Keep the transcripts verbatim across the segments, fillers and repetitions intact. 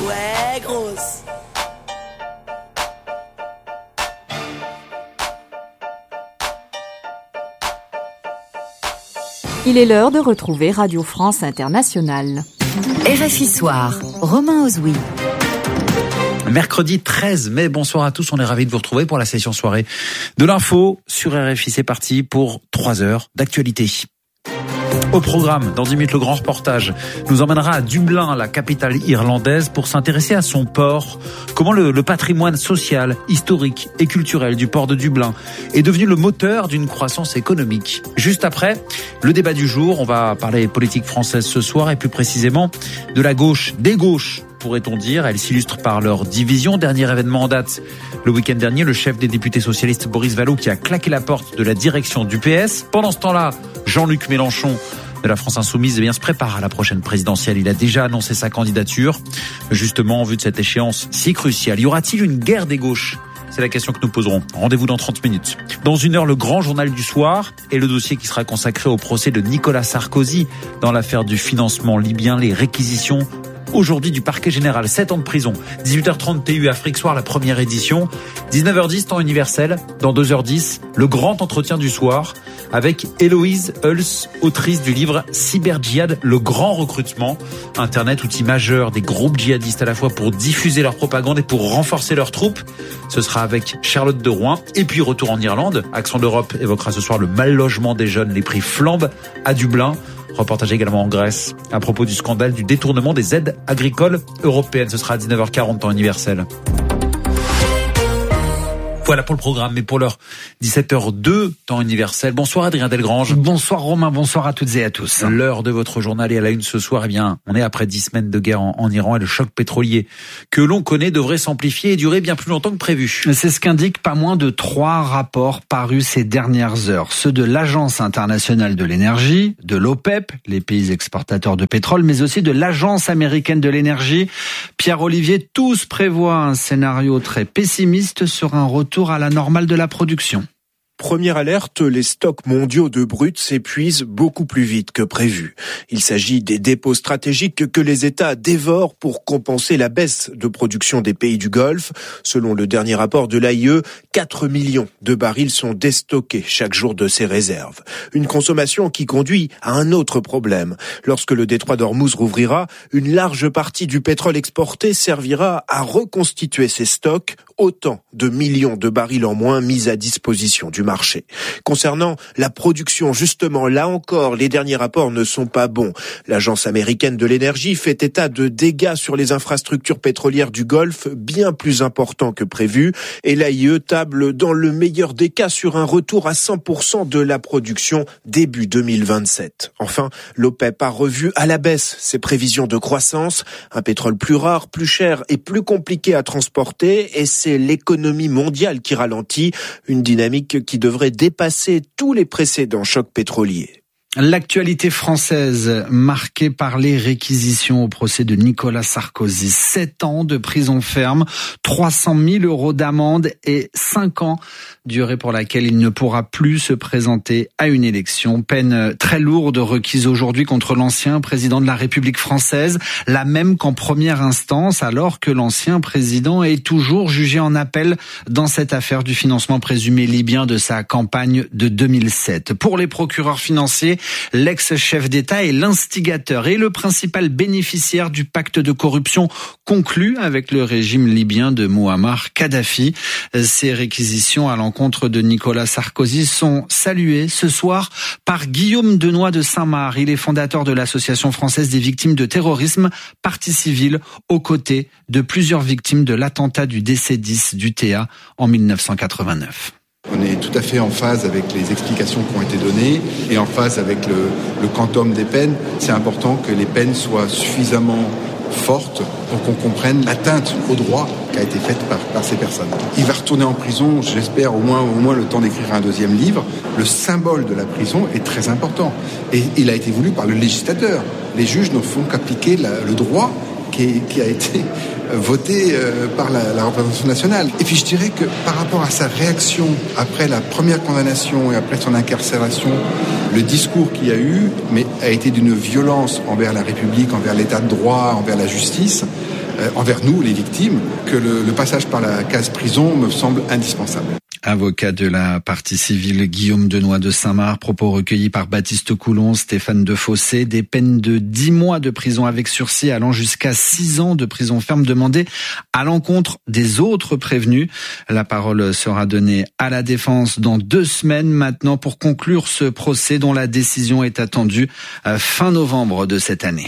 Ouais, grosse. Il est l'heure de retrouver Radio France Internationale. R F I Soir, Romain Ozoui. Mercredi treize mai, bonsoir à tous, on est ravis de vous retrouver pour la session soirée de l'info sur R F I. C'est parti pour trois heures d'actualité. Au programme, dans dix minutes, le grand reportage nous emmènera à Dublin, la capitale irlandaise, pour s'intéresser à son port. Comment le, le patrimoine social, historique et culturel du port de Dublin est devenu le moteur d'une croissance économique. Juste après, le débat du jour, on va parler politique française ce soir et plus précisément de la gauche, des gauches, pourrait-on dire. Elle s'illustre par leur division. Dernier événement en date, le week-end dernier, le chef des députés socialistes Boris Vallaud qui a claqué la porte de la direction du P S. Pendant ce temps-là, Jean-Luc Mélenchon de la France Insoumise eh bien, se prépare à la prochaine présidentielle. Il a déjà annoncé sa candidature, justement en vue de cette échéance si cruciale. Y aura-t-il une guerre des gauches ? C'est la question que nous poserons. Rendez-vous dans trente minutes. Dans une heure, le grand journal du soir et le dossier qui sera consacré au procès de Nicolas Sarkozy dans l'affaire du financement libyen, les réquisitions aujourd'hui du parquet général. sept ans de prison. dix-huit heures trente T U Afrique Soir, la première édition. dix-neuf heures dix, temps universel. Dans deux heures dix, le grand entretien du soir avec Héloïse Hulse, autrice du livre Cyber-Djihad, le grand recrutement. Internet, outil majeur des groupes djihadistes à la fois pour diffuser leur propagande et pour renforcer leurs troupes. Ce sera avec Charlotte de Rouen. Et puis retour en Irlande. Accent d'Europe évoquera ce soir le mal logement des jeunes. Les prix flambent à Dublin. Reportage également en Grèce à propos du scandale du détournement des aides agricoles européennes. Ce sera à dix-neuf heures quarante, temps universel. Voilà pour le programme, mais pour l'heure, dix-sept heures deux, temps universel. Bonsoir Adrien Delgrange. Bonsoir Romain, bonsoir à toutes et à tous. L'heure de votre journal est à la une ce soir. Eh bien, on est après dix semaines de guerre en, en Iran et le choc pétrolier que l'on connaît devrait s'amplifier et durer bien plus longtemps que prévu. C'est ce qu'indiquent pas moins de trois rapports parus ces dernières heures. Ceux de l'Agence internationale de l'énergie, de l'OPEP, les pays exportateurs de pétrole, mais aussi de l'Agence américaine de l'énergie. Pierre-Olivier, tous prévoient un scénario très pessimiste sur un retour à la normale de la production. Première alerte, les stocks mondiaux de brut s'épuisent beaucoup plus vite que prévu. Il s'agit des dépôts stratégiques que les États dévorent pour compenser la baisse de production des pays du Golfe. Selon le dernier rapport de l'A I E, quatre millions de barils sont déstockés chaque jour de ces réserves. Une consommation qui conduit à un autre problème. Lorsque le détroit d'Ormuz rouvrira, une large partie du pétrole exporté servira à reconstituer ces stocks, autant de millions de barils en moins mis à disposition du marché. Concernant la production, justement, là encore, les derniers rapports ne sont pas bons. L'Agence américaine de l'énergie fait état de dégâts sur les infrastructures pétrolières du Golfe bien plus importants que prévu et l'A I E table dans le meilleur des cas sur un retour à cent pour cent de la production début deux mille vingt-sept. Enfin, l'OPEP a revu à la baisse ses prévisions de croissance, un pétrole plus rare, plus cher et plus compliqué à transporter et c'est l'économie mondiale qui ralentit, une dynamique qui devrait dépasser tous les précédents chocs pétroliers. L'actualité française marquée par les réquisitions au procès de Nicolas Sarkozy. Sept ans de prison ferme, trois cent mille euros d'amende et cinq ans, durée pour laquelle il ne pourra plus se présenter à une élection. Peine très lourde requise aujourd'hui contre l'ancien président de la République française, la même qu'en première instance, alors que l'ancien président est toujours jugé en appel dans cette affaire du financement présumé libyen de sa campagne de deux mille sept. Pour les procureurs financiers, l'ex-chef d'État est l'instigateur et le principal bénéficiaire du pacte de corruption conclu avec le régime libyen de Mouammar Kadhafi. Ces réquisitions à l'encontre de Nicolas Sarkozy sont saluées ce soir par Guillaume Denoy de Saint-Marc. Il est fondateur de l'Association française des victimes de terrorisme, partie civile, aux côtés de plusieurs victimes de l'attentat du D C dix du T A en mille neuf cent quatre-vingt-neuf. On est tout à fait en phase avec les explications qui ont été données et en phase avec le, le quantum des peines. C'est important que les peines soient suffisamment fortes pour qu'on comprenne l'atteinte au droit qui a été faite par, par ces personnes. Il va retourner en prison, j'espère, au moins, au moins le temps d'écrire un deuxième livre. Le symbole de la prison est très important et il a été voulu par le législateur. Les juges ne font qu'appliquer la, le droit qui, qui a été voté euh, par la, la représentation nationale. Et puis je dirais que par rapport à sa réaction après la première condamnation et après son incarcération, le discours qu'il y a eu mais a été d'une violence envers la République, envers l'état de droit, envers la justice, euh, envers nous, les victimes, que le, le passage par la case prison me semble indispensable. Avocat de la partie civile, Guillaume Denoy de Saint-Marc, propos recueillis par Baptiste Coulon, Stéphane Defossé, des peines de dix mois de prison avec sursis allant jusqu'à six ans de prison ferme demandées à l'encontre des autres prévenus. La parole sera donnée à la défense dans deux semaines maintenant pour conclure ce procès dont la décision est attendue fin novembre de cette année.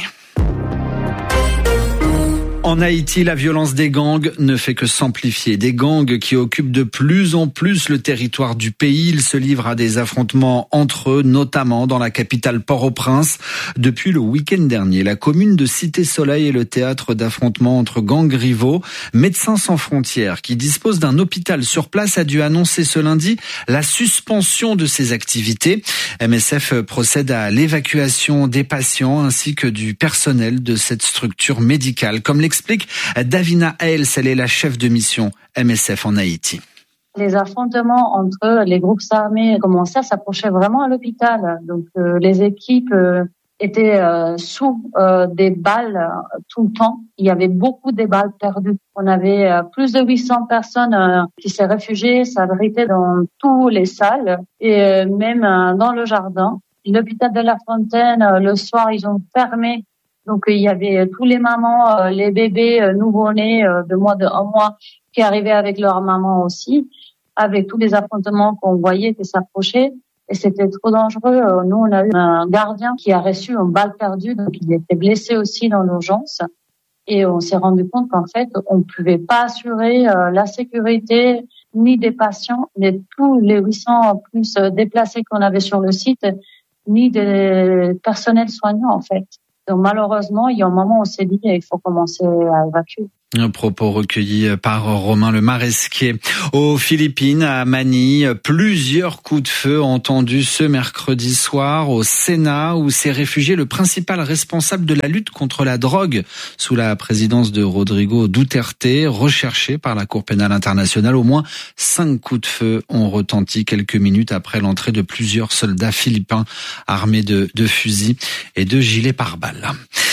En Haïti, la violence des gangs ne fait que s'amplifier. Des gangs qui occupent de plus en plus le territoire du pays. Ils se livrent à des affrontements entre eux, notamment dans la capitale Port-au-Prince. Depuis le week-end dernier, la commune de Cité-Soleil est le théâtre d'affrontements entre gangs rivaux. Médecins sans frontières, qui dispose d'un hôpital sur place, a dû annoncer ce lundi la suspension de ses activités. M S F procède à l'évacuation des patients ainsi que du personnel de cette structure médicale, comme l'explique explique Davina Hales, elle est la chef de mission M S F en Haïti. Les affrontements entre les groupes armés commençaient à s'approcher vraiment à l'hôpital. Donc euh, les équipes euh, étaient euh, sous euh, des balles euh, tout le temps. Il y avait beaucoup de balles perdues. On avait euh, plus de huit cents personnes euh, qui s'est réfugiées, s'abritaient dans toutes les salles et euh, même euh, dans le jardin. L'hôpital de La Fontaine, euh, le soir, ils ont fermé. Donc il y avait tous les mamans, euh, les bébés euh, nouveau-nés euh, de moins de un mois qui arrivaient avec leur maman aussi, avec tous les affrontements qu'on voyait qui s'approchaient. Et c'était trop dangereux. Euh, nous, on a eu un gardien qui a reçu une balle perdue, donc il était blessé aussi dans l'urgence. Et on s'est rendu compte qu'en fait, on ne pouvait pas assurer euh, la sécurité ni des patients, mais tous les huit cents plus déplacés qu'on avait sur le site, ni des personnels soignants en fait. Donc malheureusement, il y a un moment où on s'est dit il faut commencer à évacuer. Un propos recueilli par Romain Le Maresquier. Aux Philippines, à Manille, plusieurs coups de feu entendus ce mercredi soir au Sénat où s'est réfugié le principal responsable de la lutte contre la drogue sous la présidence de Rodrigo Duterte, recherché par la Cour pénale internationale. Au moins cinq coups de feu ont retenti quelques minutes après l'entrée de plusieurs soldats philippins armés de, de fusils et de gilets pare-balles.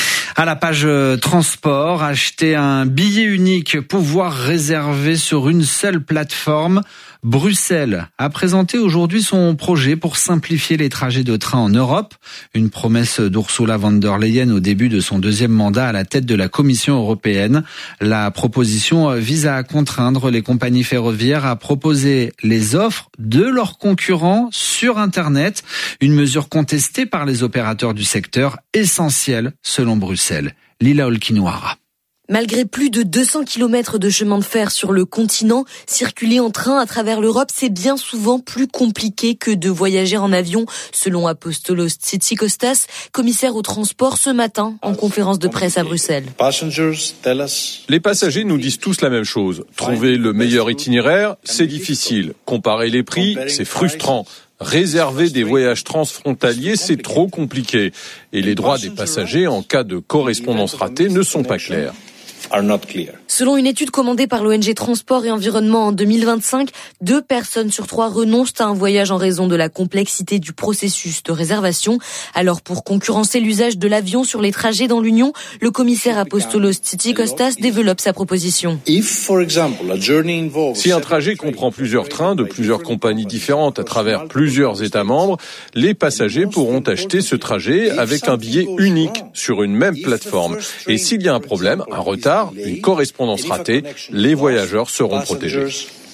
À la page transport, acheter un billet unique, pouvoir réserver sur une seule plateforme. Bruxelles a présenté aujourd'hui son projet pour simplifier les trajets de train en Europe. Une promesse d'Ursula von der Leyen au début de son deuxième mandat à la tête de la Commission européenne. La proposition vise à contraindre les compagnies ferroviaires à proposer les offres de leurs concurrents sur Internet. Une mesure contestée par les opérateurs du secteur, essentielle selon Bruxelles. Lila Olkinouara. Malgré plus de deux cents kilomètres de chemin de fer sur le continent, circuler en train à travers l'Europe, c'est bien souvent plus compliqué que de voyager en avion, selon Apostolos Tsitsikostas, commissaire au transport ce matin en conférence de presse à Bruxelles. Les passagers nous disent tous la même chose. Trouver le meilleur itinéraire, c'est difficile. Comparer les prix, c'est frustrant. Réserver des voyages transfrontaliers, c'est trop compliqué. Et les droits des passagers en cas de correspondance ratée ne sont pas clairs. Selon une étude commandée par l'O N G Transport et Environnement en deux mille vingt-cinq, deux personnes sur trois renoncent à un voyage en raison de la complexité du processus de réservation. Alors pour concurrencer l'usage de l'avion sur les trajets dans l'Union, le commissaire Apostolos Tsitsikostas développe sa proposition. Si un trajet comprend plusieurs trains de plusieurs compagnies différentes à travers plusieurs États membres, les passagers pourront acheter ce trajet avec un billet unique sur une même plateforme. Et s'il y a un problème, un retard, une correspondance ratée, les voyageurs seront protégés.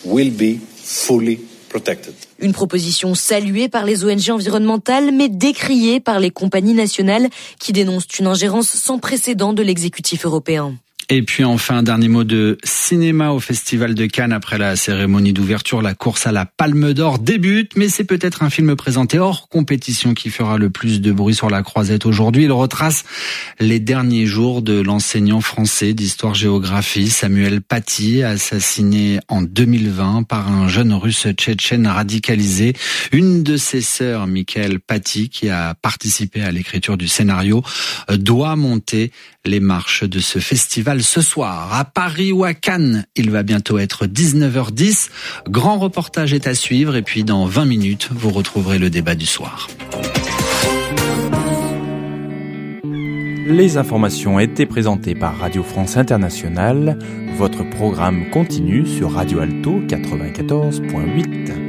Une proposition saluée par les O N G environnementales, mais décriée par les compagnies nationales qui dénoncent une ingérence sans précédent de l'exécutif européen. Et puis enfin, un dernier mot de cinéma au Festival de Cannes. Après la cérémonie d'ouverture, la course à la Palme d'Or débute, mais c'est peut-être un film présenté hors compétition qui fera le plus de bruit sur la croisette aujourd'hui. Il retrace les derniers jours de l'enseignant français d'histoire-géographie Samuel Paty, assassiné en deux mille vingt par un jeune russe tchétchène radicalisé. Une de ses sœurs, Michael Paty, qui a participé à l'écriture du scénario, doit monter les marches de ce festival ce soir. À Paris ou à Cannes, il va bientôt être dix-neuf heures dix. Grand reportage est à suivre et puis dans vingt minutes, vous retrouverez le débat du soir. Les informations ont été présentées par Radio France Internationale. Votre programme continue sur Radio Alto quatre-vingt-quatorze point huit.